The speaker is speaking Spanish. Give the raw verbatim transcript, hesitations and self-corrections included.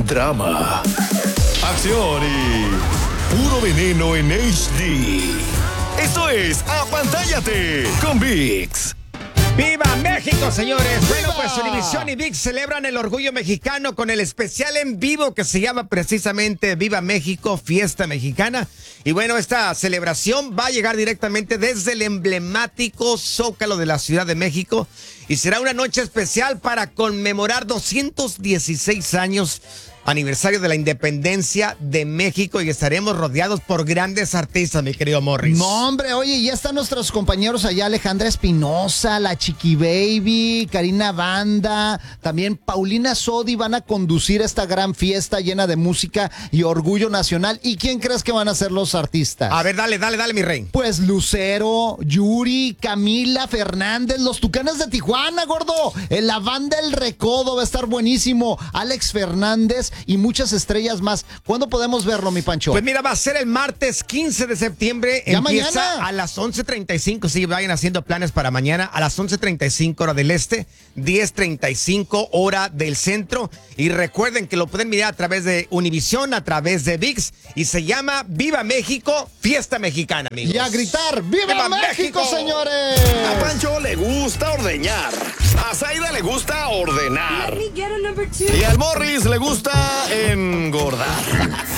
drama, acción y puro veneno en H D. Esto es Apantállate con ViX. ¡Viva México, señores! Bueno, pues Univisión y ViX celebran el orgullo mexicano con el especial en vivo que se llama precisamente Viva México, Fiesta Mexicana. Y bueno, esta celebración va a llegar directamente desde el emblemático Zócalo de la Ciudad de México y será una noche especial para conmemorar doscientos dieciséis años aniversario de la independencia de México y estaremos rodeados por grandes artistas, mi querido Morris. No, hombre, oye, ya están nuestros compañeros allá, Alejandra Espinosa, la Chiqui Baby, Karina Banda, también Paulina Sodi van a conducir esta gran fiesta llena de música y orgullo nacional. ¿Y quién crees que van a ser los artistas? A ver, dale, dale, dale, mi rey. Pues Lucero, Yuri, Camila Fernández, los Tucanes de Tijuana, gordo. En la banda El Recodo va a estar buenísimo. Alex Fernández y muchas estrellas más. ¿Cuándo podemos verlo, mi Pancho? Pues mira, va a ser el martes quince de septiembre. Ya Empieza mañana. a las once treinta y cinco. Sí, vayan haciendo planes para mañana. A las once treinta y cinco hora del este, diez treinta y cinco hora del centro. Y recuerden que lo pueden mirar a través de Univisión, a través de ViX. Y se llama Viva México, Fiesta Mexicana, amigos. Y a gritar, ¡Viva, ¡Viva México, México! señores! A Pancho le gusta ordeñar. A Zaida le gusta ordenar. Y al Morris le gusta engordar.